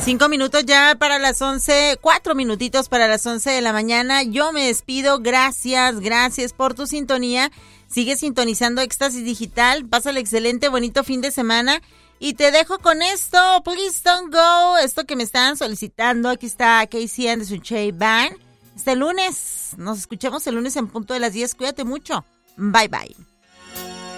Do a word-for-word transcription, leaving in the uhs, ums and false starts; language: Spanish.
Cinco minutos ya para las once, cuatro minutitos para las once de la mañana. Yo me despido. Gracias, gracias por tu sintonía. Sigue sintonizando Éxtasis Digital. Pásale excelente, bonito fin de semana. Y te dejo con esto, Please Don't Go. Esto que me están solicitando. Aquí está Casey and the Sunshine Band. Este lunes. Nos escuchamos el lunes en punto de las diez. Cuídate mucho. Bye, bye.